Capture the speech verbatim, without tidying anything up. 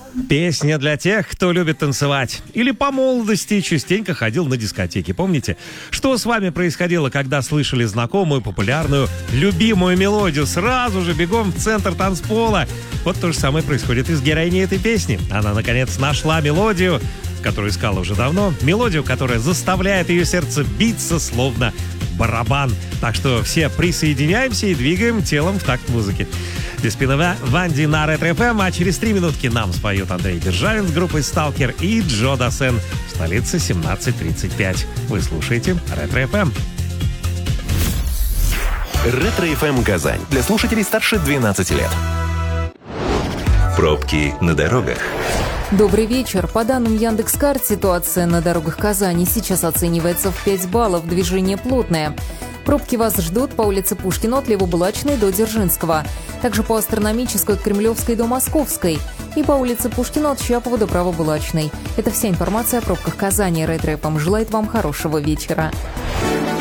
Песня для тех, кто любит танцевать. Или по молодости частенько ходил на дискотеки. Помните, что с вами происходило, когда слышали знакомую, популярную, любимую мелодию? Сразу же бегом в центр танцпола. Вот то же самое происходит и с героиней этой песни. Она, наконец, нашла мелодию, которую искала уже давно. Мелодию, которая заставляет ее сердце биться, словно барабан. Так что все присоединяемся и двигаем телом в такт музыки. Деспина Ванди на Ретро-эф эм, а через три минутки нам споют Андрей Державин с группой «Сталкер» и Джо Дассен в столице семнадцать тридцать пять. Вы слушаете Ретро-эф эм. Ретро-эф эм Казань. Для слушателей старше двенадцати лет. Пробки на дорогах. Добрый вечер. По данным Яндекс.Карт, ситуация на дорогах Казани сейчас оценивается в пять баллов. Движение плотное. Пробки вас ждут по улице Пушкина от Левобулачной до Дзержинского. Также по Астрономической от Кремлевской до Московской. И по улице Пушкина от Щапова до Правобулачной. Это вся информация о пробках Казани. Ретро-эф эм желает вам хорошего вечера.